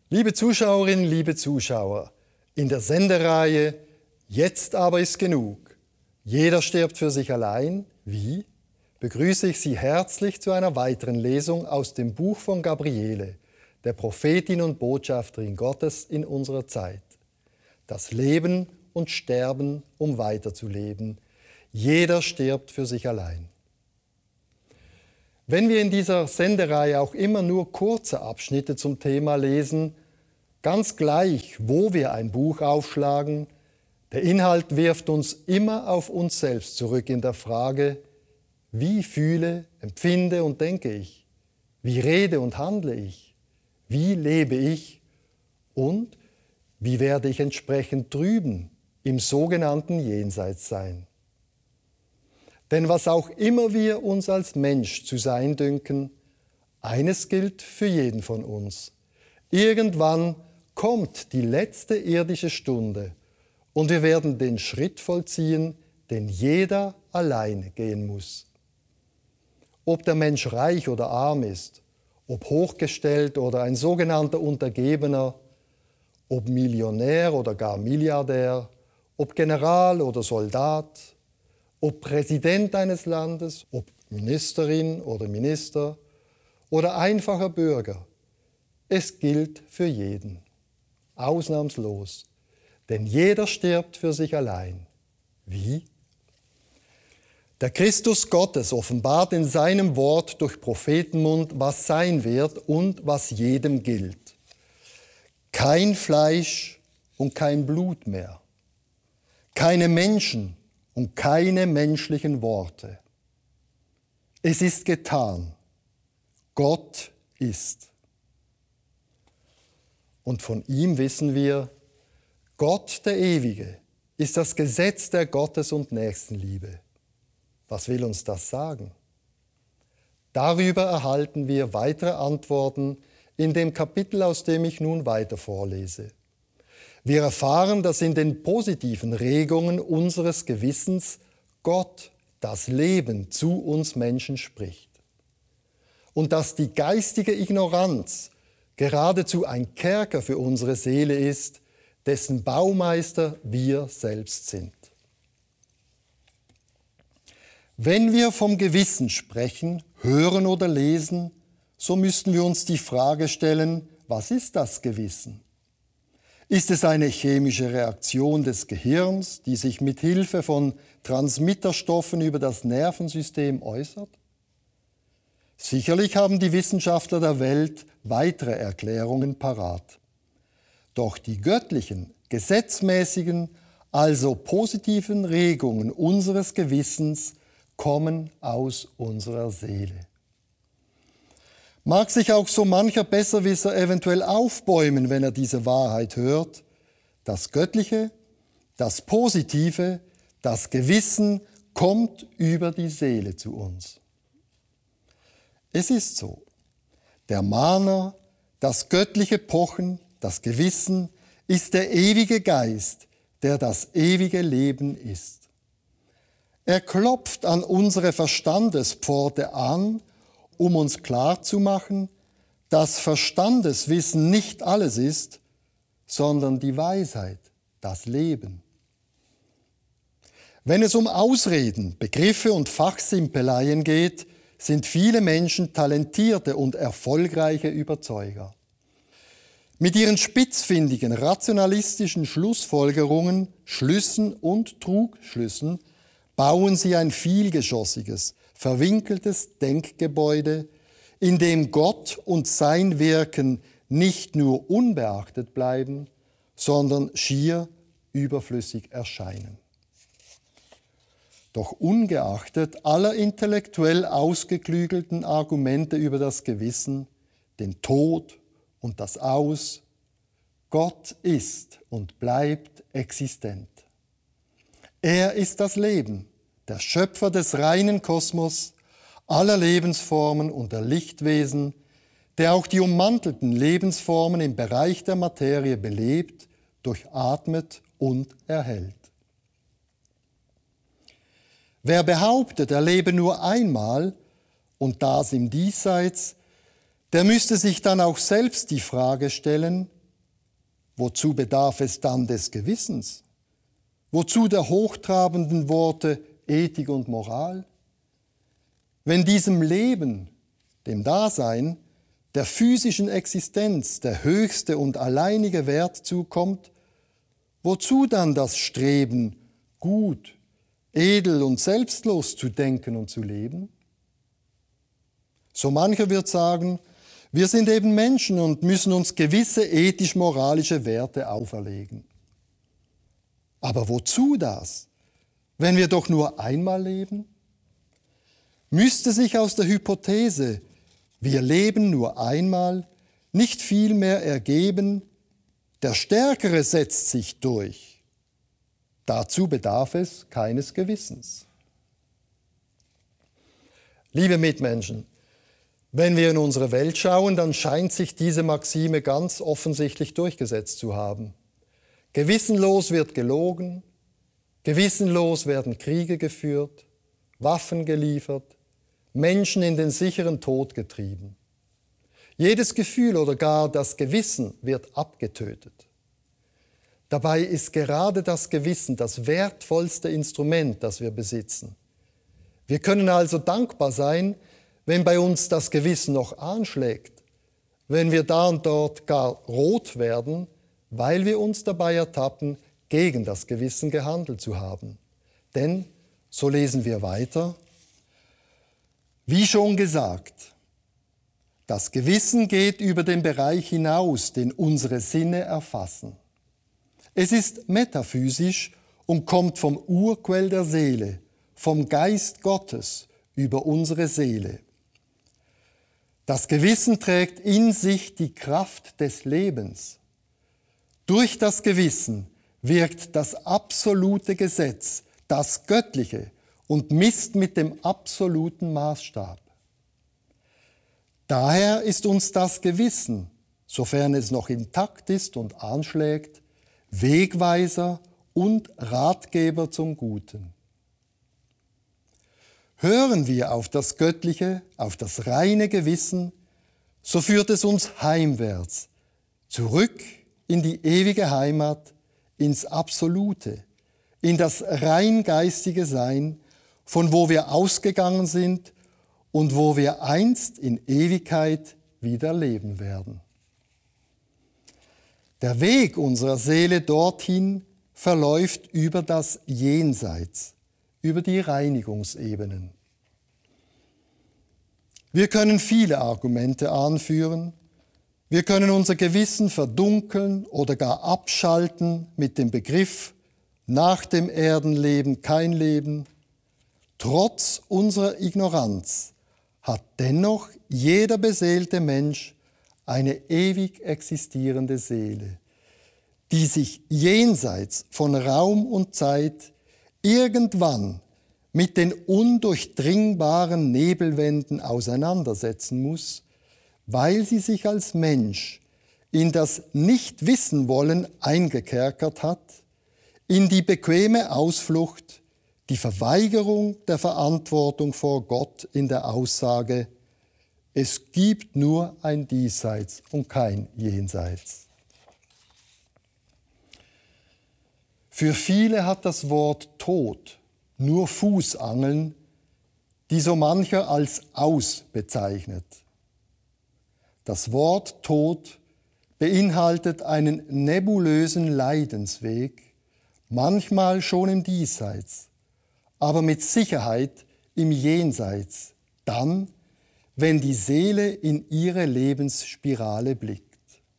Liebe Zuschauerinnen, liebe Zuschauer, in der Sendereihe Jetzt aber ist genug. Jeder stirbt für sich allein. Wie? Begrüße ich Sie herzlich zu einer weiteren Lesung aus dem Buch von Gabriele, der Prophetin und Botschafterin Gottes in unserer Zeit. Das Leben und Sterben, um weiterzuleben. Jeder stirbt für sich allein. Wenn wir in dieser Sendereihe auch immer nur kurze Abschnitte zum Thema lesen, ganz gleich, wo wir ein Buch aufschlagen, der Inhalt wirft uns immer auf uns selbst zurück in der Frage, wie fühle, empfinde und denke ich? Wie rede und handle ich? Wie lebe ich? Und wie werde ich entsprechend drüben im sogenannten Jenseits sein? Denn was auch immer wir uns als Mensch zu sein dünken, eines gilt für jeden von uns. Irgendwann kommt die letzte irdische Stunde und wir werden den Schritt vollziehen, den jeder alleine gehen muss. Ob der Mensch reich oder arm ist, ob hochgestellt oder ein sogenannter Untergebener, ob Millionär oder gar Milliardär, ob General oder Soldat, ob Präsident eines Landes, ob Ministerin oder Minister oder einfacher Bürger. Es gilt für jeden, ausnahmslos, denn jeder stirbt für sich allein. Wie? Der Christus Gottes offenbart in seinem Wort durch Prophetenmund, was sein wird und was jedem gilt. Kein Fleisch und kein Blut mehr, keine Menschen und keine menschlichen Worte. Es ist getan. Gott ist. Und von ihm wissen wir, Gott, der Ewige, ist das Gesetz der Gottes- und Nächstenliebe. Was will uns das sagen? Darüber erhalten wir weitere Antworten in dem Kapitel, aus dem ich nun weiter vorlese. Wir erfahren, dass in den positiven Regungen unseres Gewissens Gott, das Leben, zu uns Menschen spricht. Und dass die geistige Ignoranz geradezu ein Kerker für unsere Seele ist, dessen Baumeister wir selbst sind. Wenn wir vom Gewissen sprechen, hören oder lesen, so müssten wir uns die Frage stellen, was ist das Gewissen? Ist es eine chemische Reaktion des Gehirns, die sich mit Hilfe von Transmitterstoffen über das Nervensystem äußert? Sicherlich haben die Wissenschaftler der Welt weitere Erklärungen parat. Doch die göttlichen, gesetzmäßigen, also positiven Regungen unseres Gewissens kommen aus unserer Seele. Mag sich auch so mancher Besserwisser eventuell aufbäumen, wenn er diese Wahrheit hört. Das Göttliche, das Positive, das Gewissen kommt über die Seele zu uns. Es ist so. Der Mahner, das göttliche Pochen, das Gewissen ist der ewige Geist, der das ewige Leben ist. Er klopft an unsere Verstandespforte an, um uns klarzumachen, dass Verstandeswissen nicht alles ist, sondern die Weisheit, das Leben. Wenn es um Ausreden, Begriffe und Fachsimpeleien geht, sind viele Menschen talentierte und erfolgreiche Überzeuger. Mit ihren spitzfindigen, rationalistischen Schlussfolgerungen, Schlüssen und Trugschlüssen bauen sie ein vielgeschossiges, verwinkeltes Denkgebäude, in dem Gott und sein Wirken nicht nur unbeachtet bleiben, sondern schier überflüssig erscheinen. Doch ungeachtet aller intellektuell ausgeklügelten Argumente über das Gewissen, den Tod und das Aus, Gott ist und bleibt existent. Er ist das Leben, der Schöpfer des reinen Kosmos, aller Lebensformen und der Lichtwesen, der auch die ummantelten Lebensformen im Bereich der Materie belebt, durchatmet und erhält. Wer behauptet, er lebe nur einmal und das im Diesseits, der müsste sich dann auch selbst die Frage stellen, wozu bedarf es dann des Gewissens? Wozu der hochtrabenden Worte Ethik und Moral? Wenn diesem Leben, dem Dasein, der physischen Existenz der höchste und alleinige Wert zukommt, wozu dann das Streben, gut, edel und selbstlos zu denken und zu leben? So mancher wird sagen, wir sind eben Menschen und müssen uns gewisse ethisch-moralische Werte auferlegen. Aber wozu das, wenn wir doch nur einmal leben? Müsste sich aus der Hypothese, wir leben nur einmal, nicht viel mehr ergeben, der Stärkere setzt sich durch. Dazu bedarf es keines Gewissens. Liebe Mitmenschen, wenn wir in unsere Welt schauen, dann scheint sich diese Maxime ganz offensichtlich durchgesetzt zu haben. Gewissenlos wird gelogen, gewissenlos werden Kriege geführt, Waffen geliefert, Menschen in den sicheren Tod getrieben. Jedes Gefühl oder gar das Gewissen wird abgetötet. Dabei ist gerade das Gewissen das wertvollste Instrument, das wir besitzen. Wir können also dankbar sein, wenn bei uns das Gewissen noch anschlägt, wenn wir da und dort gar rot werden, weil wir uns dabei ertappen, gegen das Gewissen gehandelt zu haben. Denn, so lesen wir weiter, wie schon gesagt, das Gewissen geht über den Bereich hinaus, den unsere Sinne erfassen. Es ist metaphysisch und kommt vom Urquell der Seele, vom Geist Gottes über unsere Seele. Das Gewissen trägt in sich die Kraft des Lebens. Durch das Gewissen wirkt das absolute Gesetz, das Göttliche, und misst mit dem absoluten Maßstab. Daher ist uns das Gewissen, sofern es noch intakt ist und anschlägt, Wegweiser und Ratgeber zum Guten. Hören wir auf das Göttliche, auf das reine Gewissen, so führt es uns heimwärts, zurück in die ewige Heimat, ins Absolute, in das rein geistige Sein, von wo wir ausgegangen sind und wo wir einst in Ewigkeit wieder leben werden. Der Weg unserer Seele dorthin verläuft über das Jenseits, über die Reinigungsebenen. Wir können viele Argumente anführen. Wir können unser Gewissen verdunkeln oder gar abschalten mit dem Begriff, nach dem Erdenleben kein Leben. Trotz unserer Ignoranz hat dennoch jeder beseelte Mensch eine ewig existierende Seele, die sich jenseits von Raum und Zeit irgendwann mit den undurchdringbaren Nebelwänden auseinandersetzen muss, weil sie sich als Mensch in das Nicht-Wissen-Wollen eingekerkert hat, in die bequeme Ausflucht, die Verweigerung der Verantwortung vor Gott in der Aussage, es gibt nur ein Diesseits und kein Jenseits. Für viele hat das Wort Tod nur Fußangeln, die so mancher als Aus bezeichnet. Das Wort Tod beinhaltet einen nebulösen Leidensweg, manchmal schon im Diesseits, aber mit Sicherheit im Jenseits, dann, wenn die Seele in ihre Lebensspirale blickt.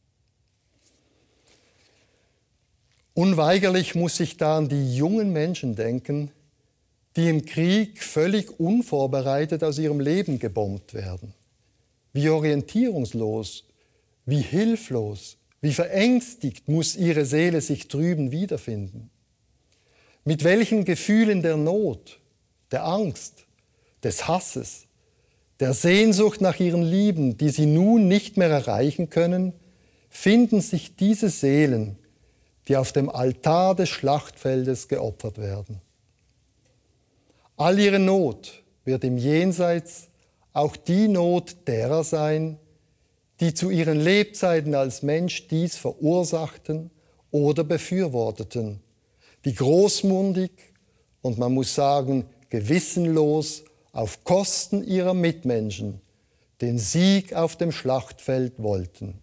Unweigerlich muss ich da an die jungen Menschen denken, die im Krieg völlig unvorbereitet aus ihrem Leben gebombt werden. Wie orientierungslos, wie hilflos, wie verängstigt muss ihre Seele sich drüben wiederfinden. Mit welchen Gefühlen der Not, der Angst, des Hasses, der Sehnsucht nach ihren Lieben, die sie nun nicht mehr erreichen können, finden sich diese Seelen, die auf dem Altar des Schlachtfeldes geopfert werden. All ihre Not wird im Jenseits auch die Not derer sein, die zu ihren Lebzeiten als Mensch dies verursachten oder befürworteten, die großmundig und man muss sagen gewissenlos auf Kosten ihrer Mitmenschen den Sieg auf dem Schlachtfeld wollten.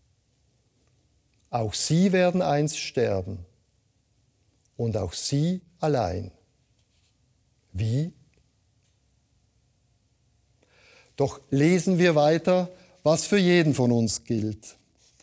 Auch sie werden einst sterben und auch sie allein. Wie? Doch lesen wir weiter, was für jeden von uns gilt.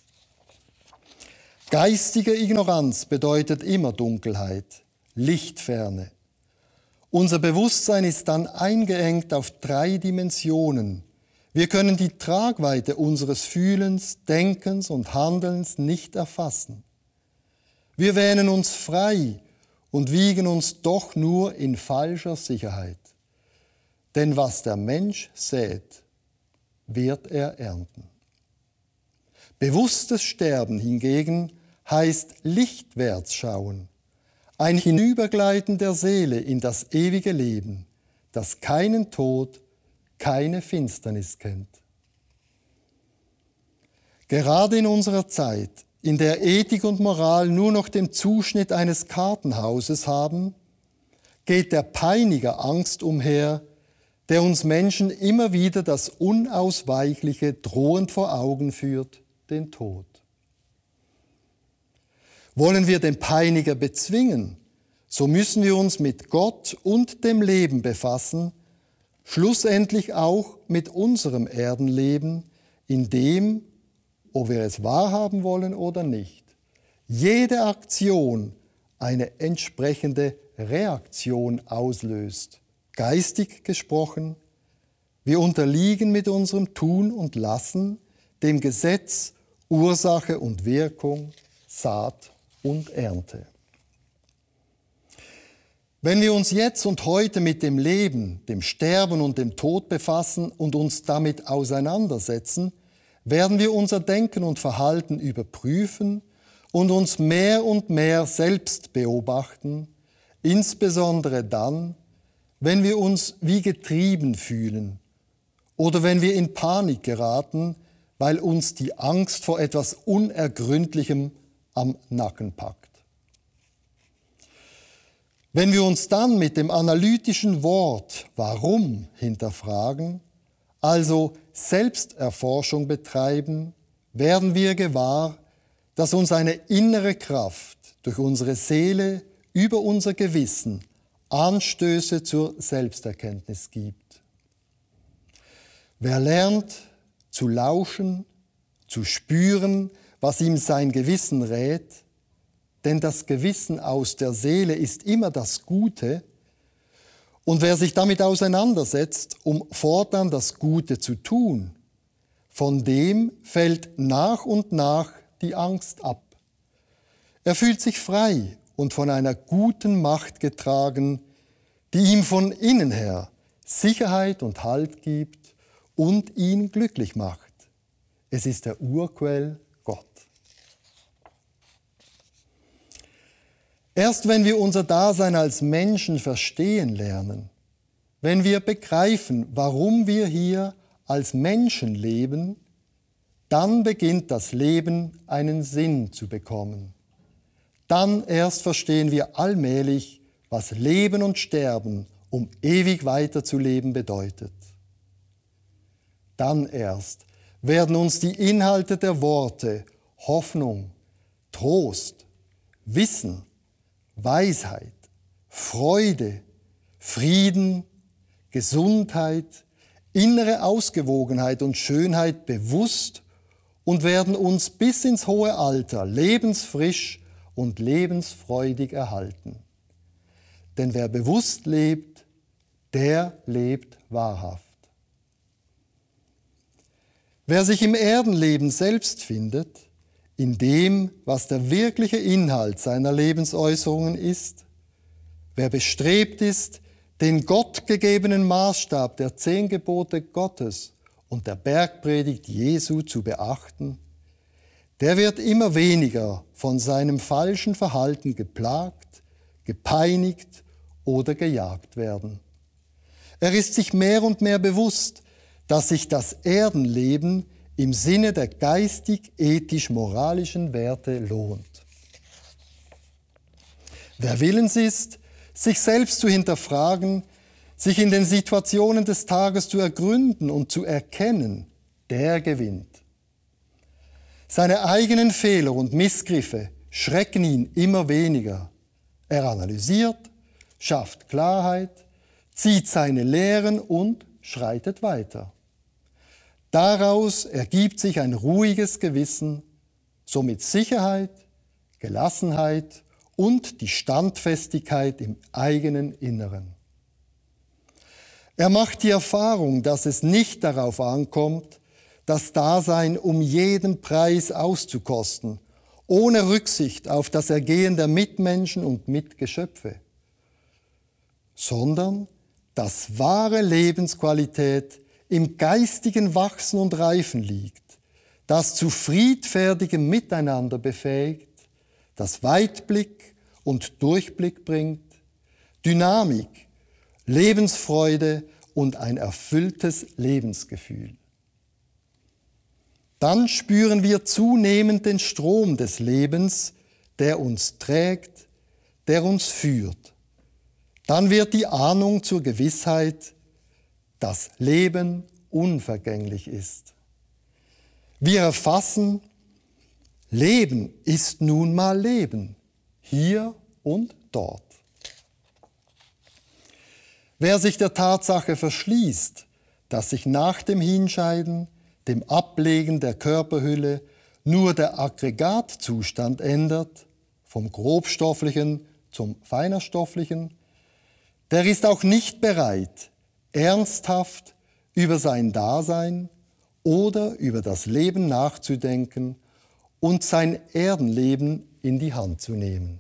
Geistige Ignoranz bedeutet immer Dunkelheit, Lichtferne. Unser Bewusstsein ist dann eingeengt auf 3 Dimensionen. Wir können die Tragweite unseres Fühlens, Denkens und Handelns nicht erfassen. Wir wähnen uns frei und wiegen uns doch nur in falscher Sicherheit. Denn was der Mensch sät, wird er ernten. Bewusstes Sterben hingegen heißt lichtwärts schauen, ein Hinübergleiten der Seele in das ewige Leben, das keinen Tod, keine Finsternis kennt. Gerade in unserer Zeit, in der Ethik und Moral nur noch den Zuschnitt eines Kartenhauses haben, geht der Peiniger Angst umher, der uns Menschen immer wieder das Unausweichliche drohend vor Augen führt, den Tod. Wollen wir den Peiniger bezwingen, so müssen wir uns mit Gott und dem Leben befassen, schlussendlich auch mit unserem Erdenleben, in dem, ob wir es wahrhaben wollen oder nicht, jede Aktion eine entsprechende Reaktion auslöst. Geistig gesprochen, wir unterliegen mit unserem Tun und Lassen dem Gesetz Ursache und Wirkung, Saat und Ernte. Wenn wir uns jetzt und heute mit dem Leben, dem Sterben und dem Tod befassen und uns damit auseinandersetzen, werden wir unser Denken und Verhalten überprüfen und uns mehr und mehr selbst beobachten, insbesondere dann, wenn wir uns wie getrieben fühlen oder wenn wir in Panik geraten, weil uns die Angst vor etwas Unergründlichem am Nacken packt. Wenn wir uns dann mit dem analytischen Wort Warum hinterfragen, also Selbsterforschung betreiben, werden wir gewahr, dass uns eine innere Kraft durch unsere Seele über unser Gewissen Anstöße zur Selbsterkenntnis gibt. Wer lernt zu lauschen, zu spüren, was ihm sein Gewissen rät, denn das Gewissen aus der Seele ist immer das Gute, und wer sich damit auseinandersetzt, um fortan das Gute zu tun, von dem fällt nach und nach die Angst ab. Er fühlt sich frei und von einer guten Macht getragen, die ihm von innen her Sicherheit und Halt gibt und ihn glücklich macht. Es ist der Urquell Gott. Erst wenn wir unser Dasein als Menschen verstehen lernen, wenn wir begreifen, warum wir hier als Menschen leben, dann beginnt das Leben einen Sinn zu bekommen. Dann erst verstehen wir allmählich, was Leben und Sterben, um ewig weiterzuleben, bedeutet. Dann erst werden uns die Inhalte der Worte Hoffnung, Trost, Wissen, Weisheit, Freude, Frieden, Gesundheit, innere Ausgewogenheit und Schönheit bewusst und werden uns bis ins hohe Alter lebensfrisch und lebensfreudig erhalten. Denn wer bewusst lebt, der lebt wahrhaft. Wer sich im Erdenleben selbst findet, in dem, was der wirkliche Inhalt seiner Lebensäußerungen ist, wer bestrebt ist, den gottgegebenen Maßstab der 10 Gebote Gottes und der Bergpredigt Jesu zu beachten, der wird immer weniger von seinem falschen Verhalten geplagt, gepeinigt oder gejagt werden. Er ist sich mehr und mehr bewusst, dass sich das Erdenleben im Sinne der geistig-ethisch-moralischen Werte lohnt. Wer willens ist, sich selbst zu hinterfragen, sich in den Situationen des Tages zu ergründen und zu erkennen, der gewinnt. Seine eigenen Fehler und Missgriffe schrecken ihn immer weniger. Er analysiert, schafft Klarheit, zieht seine Lehren und schreitet weiter. Daraus ergibt sich ein ruhiges Gewissen, somit Sicherheit, Gelassenheit und die Standfestigkeit im eigenen Inneren. Er macht die Erfahrung, dass es nicht darauf ankommt, das Dasein um jeden Preis auszukosten, ohne Rücksicht auf das Ergehen der Mitmenschen und Mitgeschöpfe, sondern dass wahre Lebensqualität im geistigen Wachsen und Reifen liegt, das zu friedfertigem Miteinander befähigt, das Weitblick und Durchblick bringt, Dynamik, Lebensfreude und ein erfülltes Lebensgefühl. Dann spüren wir zunehmend den Strom des Lebens, der uns trägt, der uns führt. Dann wird die Ahnung zur Gewissheit, dass Leben unvergänglich ist. Wir erfassen, Leben ist nun mal Leben, hier und dort. Wer sich der Tatsache verschließt, dass sich nach dem Hinscheiden, dem Ablegen der Körperhülle, nur der Aggregatzustand ändert, vom grobstofflichen zum feinerstofflichen, der ist auch nicht bereit, ernsthaft über sein Dasein oder über das Leben nachzudenken und sein Erdenleben in die Hand zu nehmen.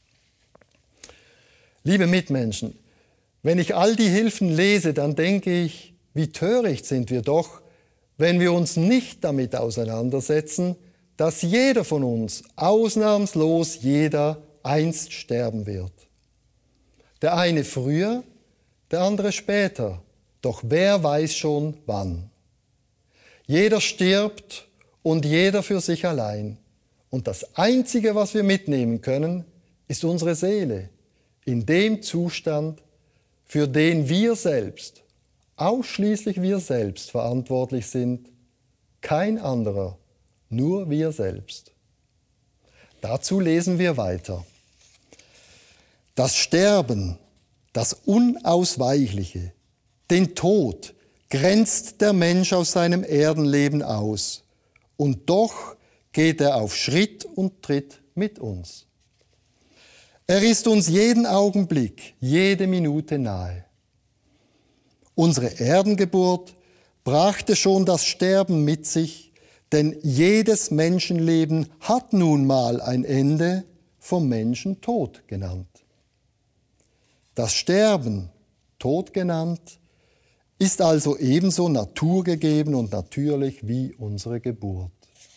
Liebe Mitmenschen, wenn ich all die Hilfen lese, dann denke ich, wie töricht sind wir doch, wenn wir uns nicht damit auseinandersetzen, dass jeder von uns, ausnahmslos jeder, einst sterben wird. Der eine früher, der andere später, doch wer weiß schon wann. Jeder stirbt und jeder für sich allein. Und das Einzige, was wir mitnehmen können, ist unsere Seele, in dem Zustand, für den wir selbst, ausschließlich wir selbst verantwortlich sind, kein anderer, nur wir selbst. Dazu lesen wir weiter. Das Sterben, das Unausweichliche, den Tod grenzt der Mensch aus seinem Erdenleben aus. Und doch geht er auf Schritt und Tritt mit uns. Er ist uns jeden Augenblick, jede Minute nahe. Unsere Erdengeburt brachte schon das Sterben mit sich, denn jedes Menschenleben hat nun mal ein Ende, vom Menschen Tod genannt. Das Sterben, Tod genannt, ist also ebenso naturgegeben und natürlich wie unsere Geburt.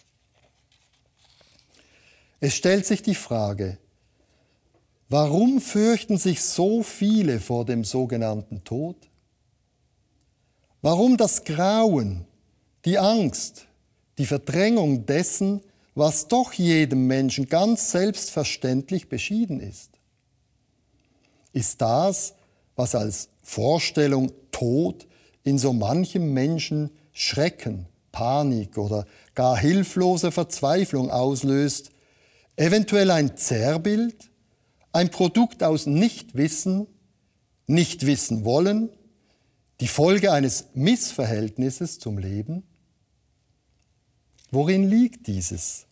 Es stellt sich die Frage, warum fürchten sich so viele vor dem sogenannten Tod? Warum das Grauen, die Angst, die Verdrängung dessen, was doch jedem Menschen ganz selbstverständlich beschieden ist? Ist das, was als Vorstellung Tod in so manchem Menschen Schrecken, Panik oder gar hilflose Verzweiflung auslöst, eventuell ein Zerrbild, ein Produkt aus Nichtwissen, nicht wissen wollen, die Folge eines Missverhältnisses zum Leben? Worin liegt dieses?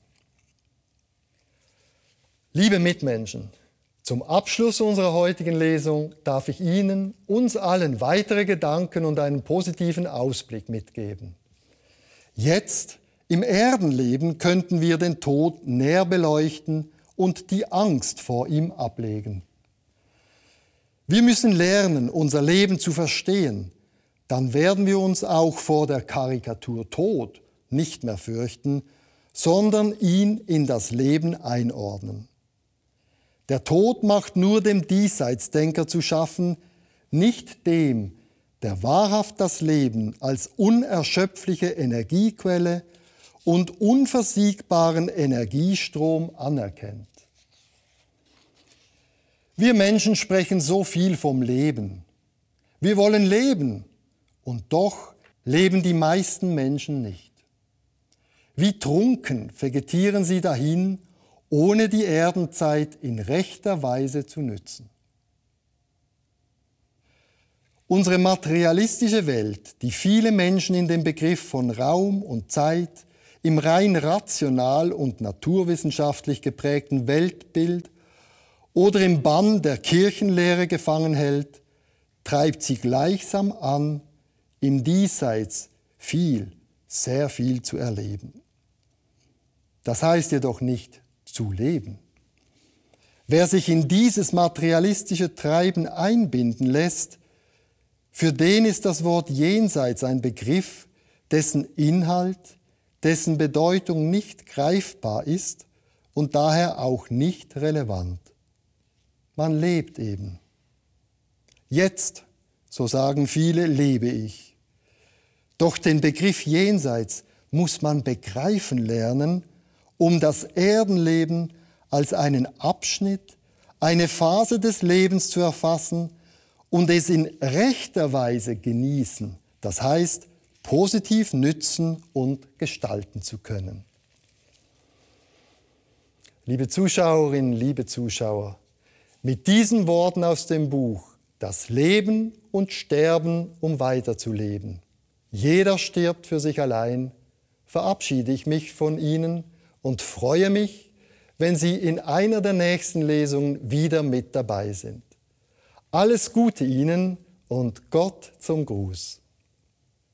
Liebe Mitmenschen, zum Abschluss unserer heutigen Lesung darf ich Ihnen, uns allen weitere Gedanken und einen positiven Ausblick mitgeben. Jetzt, im Erdenleben, könnten wir den Tod näher beleuchten und die Angst vor ihm ablegen. Wir müssen lernen, unser Leben zu verstehen. Dann werden wir uns auch vor der Karikatur Tod nicht mehr fürchten, sondern ihn in das Leben einordnen. Der Tod macht nur dem Diesseitsdenker zu schaffen, nicht dem, der wahrhaft das Leben als unerschöpfliche Energiequelle, und unversiegbaren Energiestrom anerkennt. Wir Menschen sprechen so viel vom Leben. Wir wollen leben und doch leben die meisten Menschen nicht. Wie trunken vegetieren sie dahin, ohne die Erdenzeit in rechter Weise zu nützen. Unsere materialistische Welt, die viele Menschen in den Begriff von Raum und Zeit im rein rational und naturwissenschaftlich geprägten Weltbild oder im Bann der Kirchenlehre gefangen hält, treibt sie gleichsam an, im Diesseits viel, sehr viel zu erleben. Das heißt jedoch nicht zu leben. Wer sich in dieses materialistische Treiben einbinden lässt, für den ist das Wort Jenseits ein Begriff, dessen Inhalt, dessen Bedeutung nicht greifbar ist und daher auch nicht relevant. Man lebt eben. Jetzt, so sagen viele, lebe ich. Doch den Begriff Jenseits muss man begreifen lernen, um das Erdenleben als einen Abschnitt, eine Phase des Lebens zu erfassen und es in rechter Weise genießen, das heißt, positiv nützen und gestalten zu können. Liebe Zuschauerinnen, liebe Zuschauer, mit diesen Worten aus dem Buch Das Leben und Sterben, um weiterzuleben. Jeder stirbt für sich allein, verabschiede ich mich von Ihnen und freue mich, wenn Sie in einer der nächsten Lesungen wieder mit dabei sind. Alles Gute Ihnen und Gott zum Gruß.